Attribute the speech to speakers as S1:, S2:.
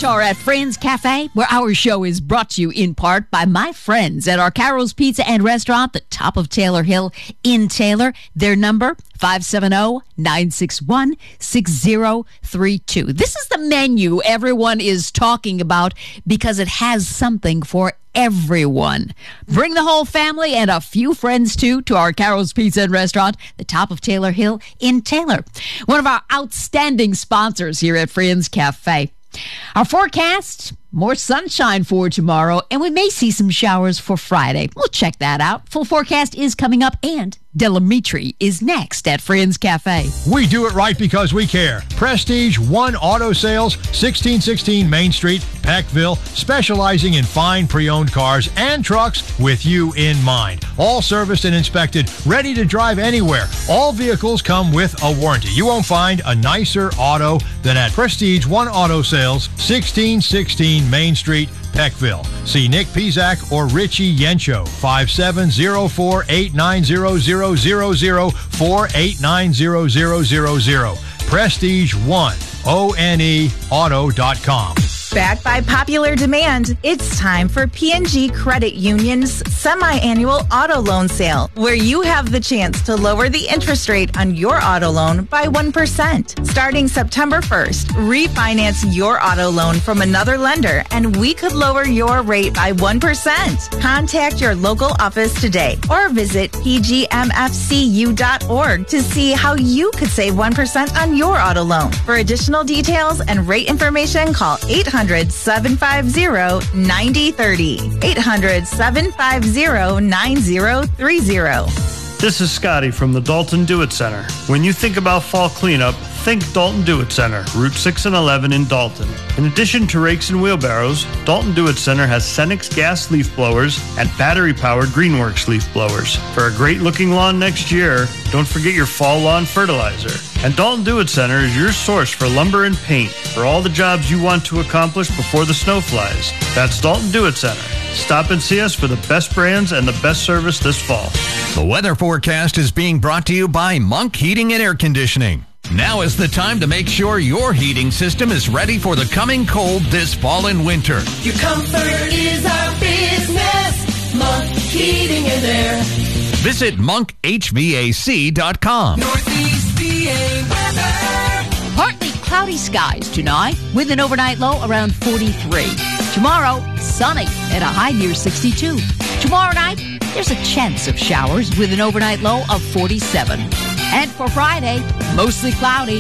S1: Are at Friends Cafe, where our show is brought to you in part by my friends at our Carol's Pizza and Restaurant, the top of Taylor Hill in Taylor. Their number, 570-961-6032. This is the menu everyone is talking about because it has something for everyone. Bring the whole family and a few friends too to our Carol's Pizza and Restaurant, the top of Taylor Hill in Taylor. One of our outstanding sponsors here at Friends Cafe. Our forecast, more sunshine for tomorrow, and we may see some showers for Friday. We'll check that out. Full forecast is coming up, and Delamitri is next at Friends Cafe.
S2: We do it right because we care. Prestige One Auto Sales, 1616 Main Street, Peckville, specializing in fine pre-owned cars and trucks with you in mind. All serviced and inspected, ready to drive anywhere. All vehicles come with a warranty. You won't find a nicer auto than at Prestige One Auto Sales, 1616 Main Street, Peckville. See Nick Pizak or Richie Yencho, 5704-890-0000, 489-0000. Prestige One, ONE Auto.com.
S3: Backed by popular demand, it's time for P&G Credit Union's semi-annual auto loan sale, where you have the chance to lower the interest rate on your auto loan by 1%. Starting September 1st, refinance your auto loan from another lender, and we could lower your rate by 1%. Contact your local office today or visit pgmfcu.org to see how you could save 1% on your auto loan. For additional details and rate information, call 800-750-9030. 800-750-9030.
S4: This is Scotty from the Dalton Do-It Center. When you think about fall cleanup, think Dalton Do-It Center, Route 6 and 11 in Dalton. In addition to rakes and wheelbarrows, Dalton Do-It Center has Cenex gas leaf blowers and battery-powered Greenworks leaf blowers. For a great-looking lawn next year, don't forget your fall lawn fertilizer. And Dalton Do-It Center is your source for lumber and paint for all the jobs you want to accomplish before the snow flies. That's Dalton Do-It Center. Stop and see us for the best brands and the best service this fall.
S5: The weather forecast is being brought to you by Monk Heating and Air Conditioning. Now is the time to make sure your heating system is ready for the coming cold this fall and winter.
S6: Your comfort is our business. Monk Heating and Air.
S5: Visit monkhvac.com.
S6: Northeast PA weather.
S1: Partly cloudy skies tonight with an overnight low around 43. Tomorrow, sunny at a high near 62. Tomorrow night, there's a chance of showers with an overnight low of 47. And for Friday, mostly cloudy